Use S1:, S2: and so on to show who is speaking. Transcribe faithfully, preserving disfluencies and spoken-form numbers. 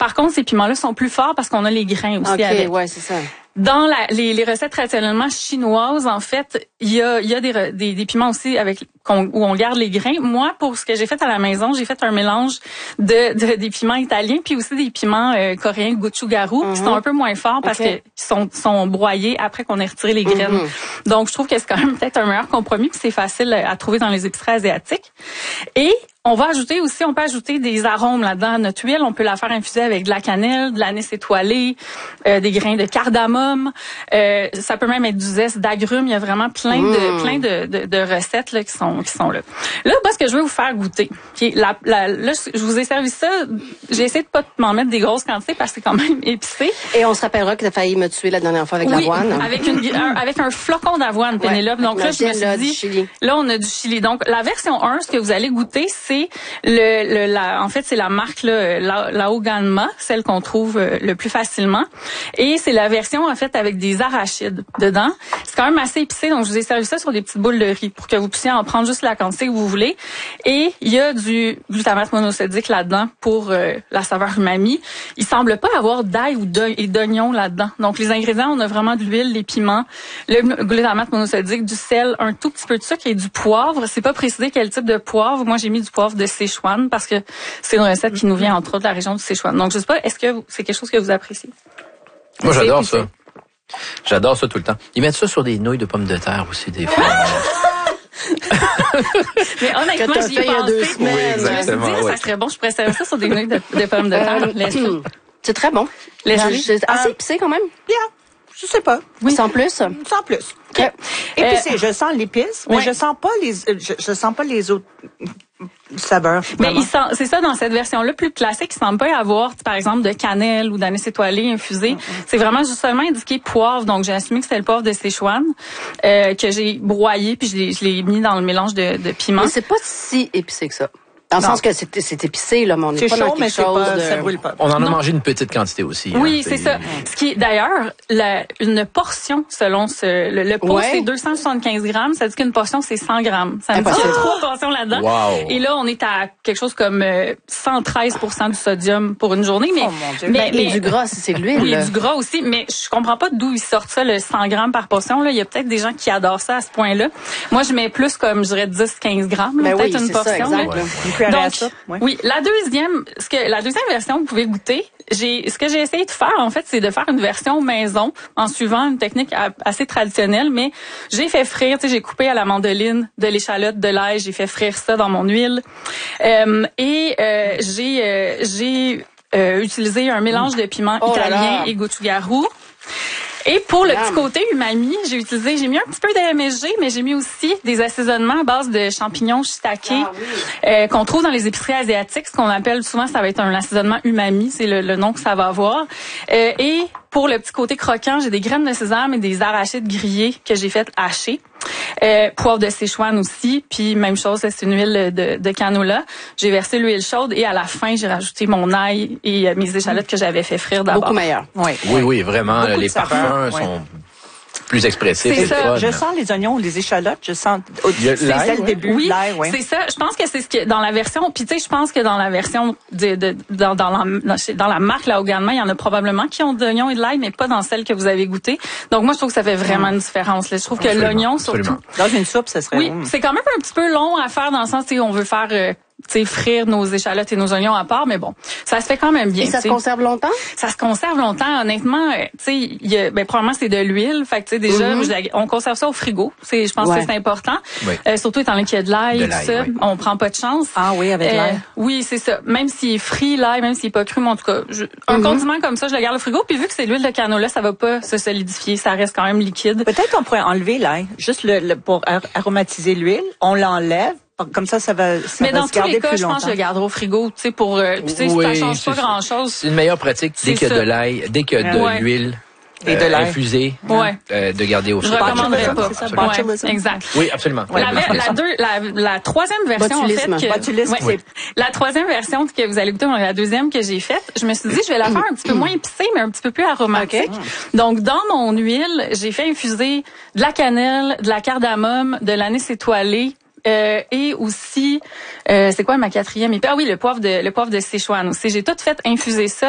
S1: Par contre, ces piments-là sont plus forts parce qu'on a les grains aussi
S2: okay,
S1: avec.
S2: Ouais, c'est ça.
S1: Dans la, les, les recettes traditionnellement chinoises, en fait, il y a, il y a des, des, des piments aussi avec qu'on, où on garde les grains. Moi, pour ce que j'ai fait à la maison, j'ai fait un mélange de, de des piments italiens puis aussi des piments euh, coréens gochujang, mm-hmm. qui sont un peu moins forts parce okay. qu'ils sont, sont broyés après qu'on ait retiré les graines. Mm-hmm. Donc, je trouve que c'est quand même peut-être un meilleur compromis puis c'est facile à trouver dans les épiceries asiatiques. Et on va ajouter aussi, on peut ajouter des arômes là-dedans. Notre huile, on peut la faire infuser avec de la cannelle, de l'anis étoilé, euh, des grains de cardamome. Euh, ça peut même être du zeste d'agrumes. Il y a vraiment plein de mmh. plein de, de, de recettes là qui sont qui sont là. Là, moi, ce que je veux vous faire goûter, okay, la, la, là, je vous ai servi ça. J'ai essayé de pas m'en mettre des grosses quantités parce que c'est quand même épicé.
S2: Et on se rappellera que tu as failli me tuer la dernière fois avec
S1: oui,
S2: l'avoine.
S1: avec une un, avec un flocon d'avoine, Pénélope. Ouais, donc là, je me suis dit, Chili. Là, on a du Chili. Donc la version un, ce que vous allez goûter, c'est C'est le, le la, en fait c'est la marque là, la, la Oganma, celle qu'on trouve euh, le plus facilement, et c'est la version en fait avec des arachides dedans. C'est quand même assez épicé, donc je vous ai servi ça sur des petites boules de riz pour que vous puissiez en prendre juste la quantité que vous voulez. Et il y a du glutamate monosodique là-dedans pour euh, la saveur umami. Il semble pas avoir d'ail ou d'oignon là-dedans. Donc les ingrédients, on a vraiment de l'huile, les piments, le glutamate monosodique, du sel, un tout petit peu de sucre et du poivre. C'est pas précisé quel type de poivre. Moi j'ai mis du poivre de Sichuan parce que c'est une recette qui nous vient entre autres de la région du Sichuan. Donc je sais pas, est-ce que c'est quelque chose que vous appréciez?
S3: Moi j'adore ça. J'adore ça tout le temps. Ils mettent ça sur des nouilles de pommes de terre aussi des fois.
S1: Mais honnêtement, j'y ai pensé.
S3: Deux semaines. Oui, exactement,
S1: je me suis dit,
S3: oui.
S1: ça serait bon, je préfère ça sur des nouilles de, de pommes de terre.
S2: Euh, c'est très bon.
S1: Les
S2: c'est assez épicé quand même.
S4: Bien. Je sais pas.
S2: Oui. Sans plus?
S4: Sans plus. Okay. Épicé, euh, je sens l'épice, mais ouais. je sens pas les, je, je sens pas les autres saveurs.
S1: Mais il sent, c'est ça dans cette version-là plus classique, il semble pas y avoir, par exemple, de cannelle ou d'anis étoilé infusé. Mm-hmm. C'est vraiment juste seulement indiqué poivre, donc j'ai assumé que c'était le poivre de Sichuan euh, que j'ai broyé puis je l'ai, je l'ai mis dans le mélange de, de piment.
S2: Mais c'est pas si épicé que ça. Dans le non. sens que c'est, c'est épicé, là, mais on n'est pas
S4: chaud,
S2: dans quelque chose
S4: pas,
S2: de...
S4: ça brûle pas.
S3: On en a
S1: non.
S3: mangé une petite quantité aussi.
S1: Oui,
S3: hein,
S1: c'est ça. Ce qui est, d'ailleurs, la, une portion, selon ce, le, le pot, ouais. c'est deux cent soixante-quinze grammes. Ça dit qu'une portion, c'est cent grammes. Ça me dit qu'il y a trois portions là-dedans.
S3: Wow.
S1: Et là, on est à quelque chose comme euh, cent treize pour cent du sodium pour une journée. Mais,
S2: oh mon Dieu.
S1: mais,
S2: mais, mais du gras, c'est de l'huile.
S1: Oui, du gras aussi. Mais je comprends pas d'où ils sortent ça, le cent grammes par portion. Là, il y a peut-être des gens qui adorent ça à ce point-là. Moi, je mets plus comme, je dirais, dix à quinze grammes. Là, peut-être
S2: oui,
S1: une portion.
S2: Ça,
S1: là.
S4: Ouais.
S1: Donc,
S4: ça, ouais.
S1: oui, la deuxième, ce que la deuxième version, vous pouvez goûter. J'ai, ce que j'ai essayé de faire, en fait, c'est de faire une version maison en suivant une technique assez traditionnelle, mais j'ai fait frire, tu sais, j'ai coupé à la mandoline de l'échalote, de l'ail, j'ai fait frire ça dans mon huile, euh, et euh, j'ai, euh, j'ai euh, utilisé un mélange de piments
S2: oh
S1: italien et gochujang. Et pour le petit côté umami, j'ai utilisé, j'ai mis un petit peu de M S G, mais j'ai mis aussi des assaisonnements à base de champignons shiitake ah, oui. euh, qu'on trouve dans les épiceries asiatiques. Ce qu'on appelle souvent, ça va être un assaisonnement umami, c'est le, le nom que ça va avoir. Euh, et pour le petit côté croquant, j'ai des graines de sésame et des arachides grillés que j'ai fait hacher. Euh, poivre de Sichuan aussi, puis même chose, c'est une huile de, de canola. J'ai versé l'huile chaude et à la fin, j'ai rajouté mon ail et euh, mes échalotes que j'avais fait frire d'abord.
S2: Beaucoup meilleur.
S3: Oui, oui, oui vraiment. Beaucoup les parfums
S4: ouais.
S3: sont plus expressifs.
S4: C'est
S3: c'est
S4: ça.
S3: fun.
S4: Je sens les oignons, les échalotes. Je sens. C'est ça le début.
S1: Oui,
S4: l'ail, ouais.
S1: c'est ça. Je pense que c'est ce que dans la version. Puis tu sais, je pense que dans la version de, de dans, dans la dans la marque là Oganma, il y en a probablement qui ont de l'oignon et de l'ail, mais pas dans celle que vous avez goûtée. Donc moi, je trouve que ça fait vraiment une différence. Là. Je trouve
S3: absolument,
S1: que l'oignon
S3: absolument.
S1: surtout.
S4: Dans une soupe, ça serait.
S1: Oui,
S4: bon.
S1: c'est quand même un petit peu long à faire dans le sens où on veut faire. Euh, tu sais, frire nos échalotes et nos oignons à part, mais bon, ça se fait quand même bien.
S2: Et ça
S1: t'sais.
S2: se conserve longtemps?
S1: Ça se conserve longtemps, honnêtement. Tu sais, il y a, ben probablement c'est de l'huile, fait que tu sais déjà, mm-hmm. on conserve ça au frigo. C'est, je pense ouais. que c'est important. Oui. Euh, surtout étant donné qu'il y a de l'ail, de l'ail ça, oui. on prend pas de chance.
S4: Ah oui, avec euh, l'ail.
S1: Oui, c'est ça. Même s'il est frit l'ail, même s'il est pas cru, mais en tout cas, je, un mm-hmm. condiment comme ça, je le garde au frigo. Puis vu que c'est l'huile de canola, ça va pas se solidifier, ça reste quand même liquide.
S4: Peut-être on pourrait enlever l'ail, juste le, le pour aromatiser l'huile, on l'enlève. Comme ça, ça va, ça
S1: mais
S4: va
S1: dans
S4: se
S1: tous
S4: garder
S1: les cas,
S4: plus
S1: je pense que je le garderai au frigo, tu sais, pour, euh, tu sais,
S3: oui,
S1: ça change pas grand chose.
S3: C'est une meilleure pratique dès qu'il y a de l'ail, dès qu'il y a de
S1: ouais.
S3: l'huile.
S4: Et de
S3: euh,
S4: l'ail.
S3: infusé,
S1: ouais.
S3: euh, de garder au
S1: frigo.
S3: frigo.
S1: Je recommanderais pas.
S4: C'est ça,
S1: ouais, exact.
S3: Oui, absolument.
S1: Ouais, la, la, deux, la, la troisième version, en fait, que,
S4: ouais,
S1: oui. la troisième version que vous allez goûter, la deuxième que j'ai faite, je me suis dit, je vais la faire un petit peu moins épicée, mais un petit peu plus aromatique. Okay. Donc, dans mon huile, j'ai fait infuser de la cannelle, de la cardamome, de l'anis étoilé, Euh, et aussi, euh, c'est quoi ma quatrième? Ah oui, le poivre de le poivre de Sichuan aussi. J'ai tout fait infuser ça